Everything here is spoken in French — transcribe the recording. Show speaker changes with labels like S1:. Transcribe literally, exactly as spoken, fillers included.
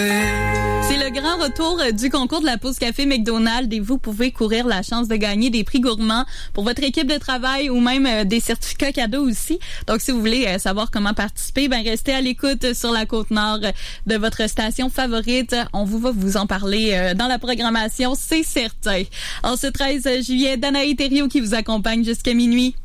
S1: rêver.
S2: C'est le grand retour du concours de la pause café McDonald's et vous pouvez courir la chance de gagner des prix gourmands pour votre équipe de travail ou même euh, des certificats cadeaux aussi. Donc, si vous voulez euh, savoir comment participer, ben restez à l'écoute sur la Côte-Nord de votre station favorite. On vous va vous en parler euh, dans la programmation, c'est certain. En ce treize juillet, Danaï Thériault qui vous accompagne jusqu'à minuit.